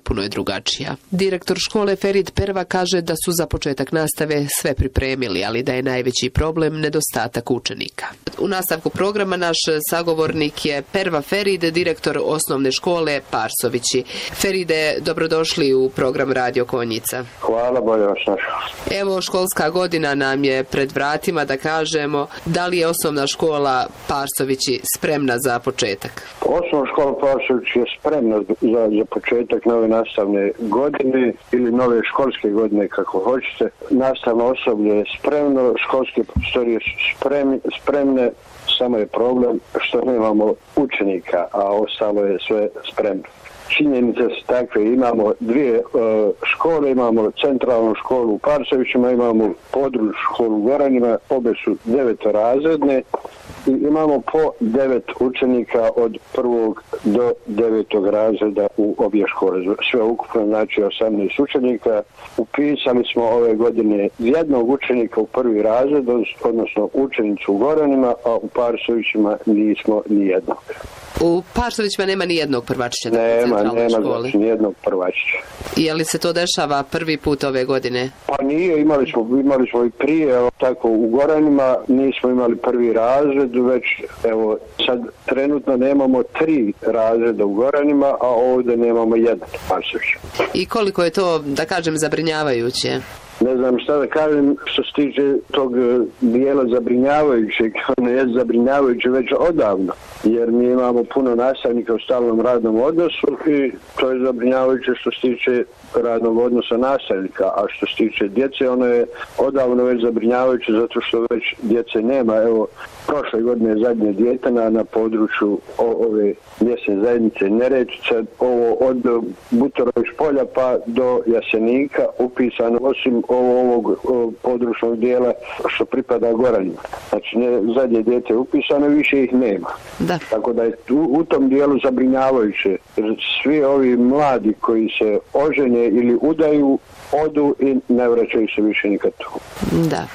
potpuno je drugačija. Direktor škole Ferid Perva kaže da su za početak nastave sve pripremili, ali da je najveći problem nedostatak učenika. U nastavku programa naš sagovornik je Perva Ferid, direktor osnovne škole Parsovići. Feride, dobrodošli u program Radio Konjica. Hvala, bolje vas našao. Evo, školska godina nam je pred vratima, da kažemo. Da li je osnovna škola Parsovići spremna za početak? Osnovna škola Parsovići je spremna za početak nove nastavne godine ili nove školske godine, kako hoćete. Nastavno osoblje je spremno, školske prostorije su spremne, samo je problem što nemamo učenika, a ostalo je sve spremno. Činjenice su takve, imamo dvije škole, imamo centralnu školu u Parsovićima, imamo područnu školu u Goranima, obe su 9-razredne i imamo po 9 učenika od 1. do 9. razreda u obje škole. Sve ukupno znači 18 učenika. Upisali smo ove godine jednog učenika u 1. razred, odnosno učenicu u Goranima, a u Parsovićima nismo ni jednog. U Parsovićima nema ni jednog prvačića? Nema, znači ni jednog prvačića. Je li se to dešava prvi put ove godine? Pa nije, imali smo i prije, tako u Goranima nismo imali 1. razred, već evo sad trenutno nemamo 3 razreda u Goranima, a ovdje nemamo jedan Parsovića. I koliko je to, da kažem, zabrinjavajuće? Ne znam šta da kažem što se tiče tog dijela zabrinjavajućeg, ono je zabrinjavajuće već odavno, jer mi imamo puno nastavnika u stalnom radnom odnosu i to je zabrinjavajuće što se tiče radnog odnosa nastavnika, a što se tiče djece, ono je odavno već zabrinjavajuće zato što već djece nema. Evo, prošle godine je zadnje dijete na području ove mjesne zajednice Neretvica, ovo od Butorović polja pa do Jasenika upisano, osim ovog područnog dijela što pripada Goranima. Znači, zadnje dijete je upisano, više ih nema. Da. Tako da je u tom dijelu zabrinjavajuće. Svi ovi mladi koji se ožene ili udaju, odu i ne vraćaju se više nikad tu. Da.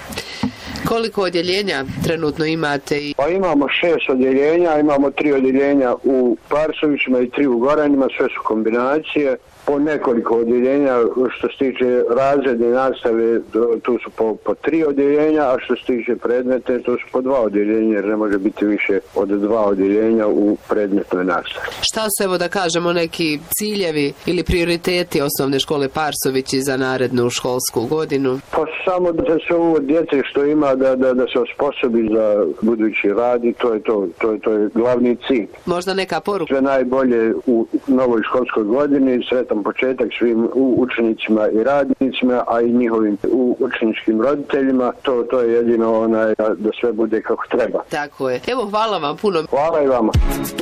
Koliko odjeljenja trenutno imate? Pa imamo 6 odjeljenja, imamo 3 odjeljenja u Parsovićima i 3 u Goranima, sve su kombinacije. Po nekoliko odjeljenja, što se tiče razredne nastave, tu su po 3 odjeljenja, a što se tiče predmete, tu su po 2 odjeljenja, jer ne može biti više od 2 odjeljenja u predmetnoj nastavi. Šta su, evo da kažemo, neki ciljevi ili prioriteti osnovne škole Parsovići za narednu školsku godinu? Pa samo da se ovo djece što ima da se osposobi za budući rad i to je glavni cilj. Možda neka poruka? Sve najbolje u novoj školskoj godini, sretan početak svim učenicima i radnicima, a i njihovim učeničkim roditeljima. To je jedino da sve bude kako treba. Tako je. Evo, hvala vam puno. Hvala i vama.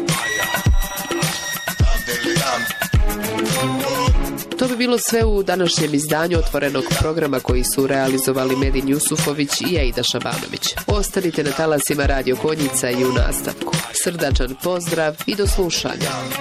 To bi bilo sve u današnjem izdanju otvorenog programa koji su realizovali Medin Jusufović i Aida Šabanović. Ostanite na talasima Radio Konjica i u nastavku. Srdačan pozdrav i do slušanja.